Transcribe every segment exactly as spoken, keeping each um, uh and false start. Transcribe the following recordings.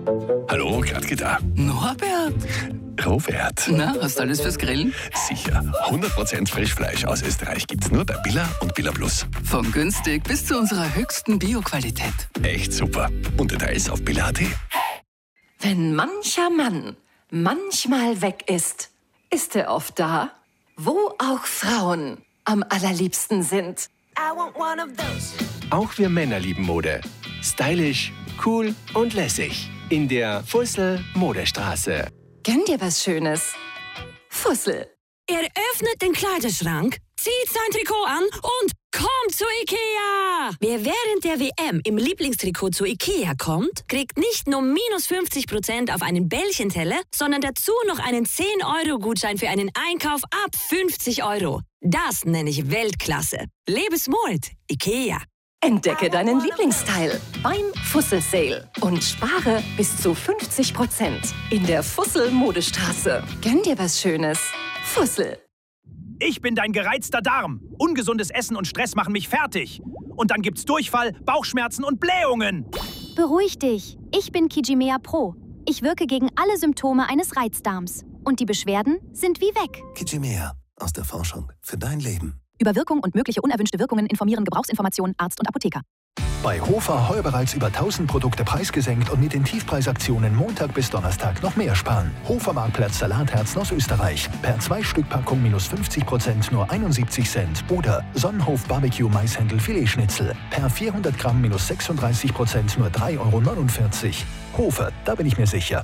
Hallo, Gradke da. Norbert, Robert. na, hast du alles fürs Grillen? Sicher. hundert Prozent Frischfleisch aus Österreich gibt's nur bei Billa und Billa Plus. Von günstig bis zu unserer höchsten Bioqualität. Echt super. Und Details auf billa punkt at. Wenn mancher Mann manchmal weg ist, ist er oft da, wo auch Frauen am allerliebsten sind. I want one of those. Auch wir Männer lieben Mode. Stylisch, cool und lässig. In der Fussel Modestraße. Gönn dir was Schönes. Fussel. Er öffnet den Kleiderschrank, zieht sein Trikot an und kommt zu Ikea! Wer während der W M im Lieblingstrikot zu Ikea kommt, kriegt nicht nur minus fünfzig Prozent auf einen Bällchenteller, sondern dazu noch einen zehn Euro Gutschein für einen Einkauf ab fünfzig Euro. Das nenne ich Weltklasse. Lebe smart, Ikea. Entdecke deinen Lieblingsteil beim Fussel Sale und spare bis zu fünfzig Prozent in der Fussel Modestraße. Gönn dir was Schönes. Fussel. Ich bin dein gereizter Darm. Ungesundes Essen und Stress machen mich fertig. Und dann gibt's Durchfall, Bauchschmerzen und Blähungen. Beruhig dich. Ich bin Kijimea Pro. Ich wirke gegen alle Symptome eines Reizdarms. Und die Beschwerden sind wie weg. Kijimea. Aus der Forschung für dein Leben. Über Wirkung und mögliche unerwünschte Wirkungen informieren Gebrauchsinformationen Arzt und Apotheker. Bei Hofer heuer bereits über tausend Produkte preisgesenkt und mit den Tiefpreisaktionen Montag bis Donnerstag noch mehr sparen. Hofer Marktplatz Salatherzen aus Österreich. Per zwei Stück Packung minus fünfzig Prozent nur einundsiebzig Cent. Oder Sonnenhof Barbecue Maishändel Filetschnitzel. Per vierhundert Gramm minus sechsunddreißig Prozent nur drei Euro neunundvierzig. Hofer, da bin ich mir sicher.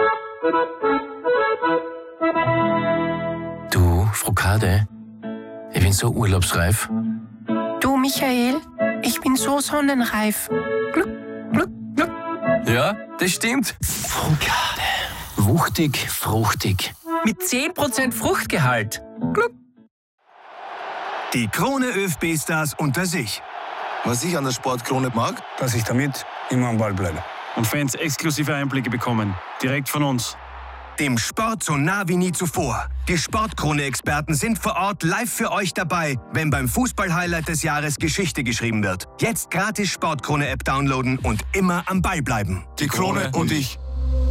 Du, Frukade, ich bin so urlaubsreif. Du, Michael, ich bin so sonnenreif. Gluck, gluck, gluck. Ja, das stimmt. Frukade. Wuchtig, fruchtig. Mit zehn Prozent Fruchtgehalt. Gluck. Die Krone ÖFB-Stars unter sich. Was ich an der Sportkrone mag, dass ich damit immer am Ball bleibe. Und Fans exklusive Einblicke bekommen. Direkt von uns. Dem Sport so nah wie nie zuvor. Die Sportkrone-Experten sind vor Ort live für euch dabei, wenn beim Fußball-Highlight des Jahres Geschichte geschrieben wird. Jetzt gratis Sportkrone-App downloaden und immer am Ball bleiben. die Krone und ich.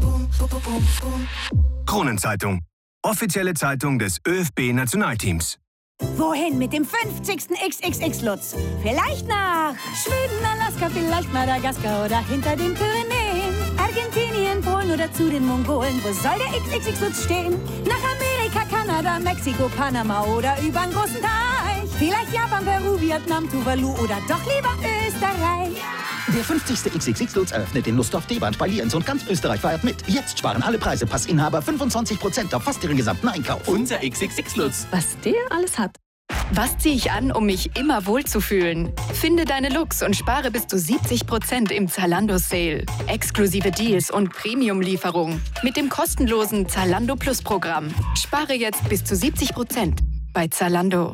Kronenzeitung. Offizielle Zeitung des ÖFB-Nationalteams. Wohin mit dem fünfzigsten X X X-Lutz? Vielleicht nach Schweden, Alaska, vielleicht Madagaskar oder hinter den Pyrenäen. Argentinien, Polen oder zu den Mongolen. Wo soll der X X X-Lutz stehen? Nach Amerika, Kanada, Mexiko, Panama oder übern großen Teich. Vielleicht Japan, Peru, Vietnam, Tuvalu oder doch lieber Österreich. Der fünfzigste X X X-Lutz eröffnet in Lustdorf, Deband, bei Lienz und ganz Österreich feiert mit. Jetzt sparen alle Preise Passinhaber fünfundzwanzig Prozent auf fast ihren gesamten Einkauf. Unser X X X-Lutz. Was der alles hat. Was ziehe ich an, um mich immer wohlzufühlen? Finde deine Looks und spare bis zu siebzig Prozent im Zalando-Sale. Exklusive Deals und Premium-Lieferung. Mit dem kostenlosen Zalando Plus-Programm. Spare jetzt bis zu siebzig Prozent bei Zalando.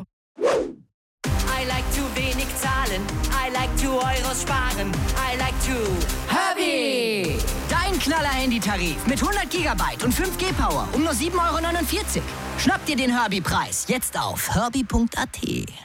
I like zu wenig zahlen. I like two Euros sparen. I like to Herbie! Dein Knaller-Handy-Tarif mit hundert Gigabyte und fünf G Power um nur sieben Euro neunundvierzig. Schnapp dir den Herbie-Preis jetzt auf herbie punkt at.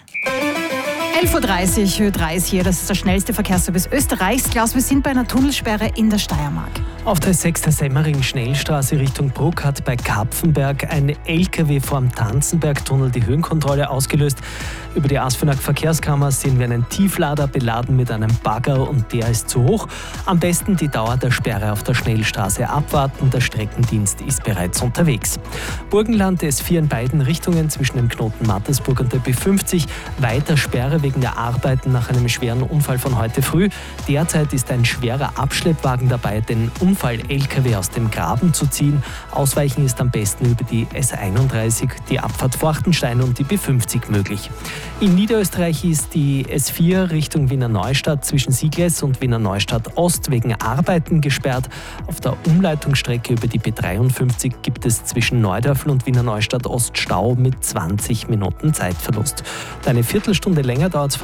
elf Uhr dreißig, Ö drei ist hier. Das ist der schnellste Verkehrsservice Österreichs. Klaus, wir sind bei einer Tunnelsperre in der Steiermark. Auf der sechster Semmering-Schnellstraße Richtung Bruck hat bei Kapfenberg ein L K W vorm Tanzenbergtunnel die Höhenkontrolle ausgelöst. Über die ASFINAG-Verkehrskammer sehen wir einen Tieflader beladen mit einem Bagger und der ist zu hoch. Am besten die Dauer der Sperre auf der Schnellstraße abwarten. Der Streckendienst ist bereits unterwegs. Burgenland S vier in beiden Richtungen zwischen dem Knoten Mattersburg und der B fünfzig. Weiter Sperre wegen der Arbeiten nach einem schweren Unfall von heute früh. Derzeit ist ein schwerer Abschleppwagen dabei, den Unfall-L K W aus dem Graben zu ziehen. Ausweichen ist am besten über die S einunddreißig, die Abfahrt Forchtenstein und die B fünfzig möglich. In Niederösterreich ist die S vier Richtung Wiener Neustadt zwischen Siegles und Wiener Neustadt Ost wegen Arbeiten gesperrt. Auf der Umleitungsstrecke über die B dreiundfünfzig gibt es zwischen Neudörfl und Wiener Neustadt Ost Stau mit zwanzig Minuten Zeitverlust. Eine Viertelstunde länger dauert es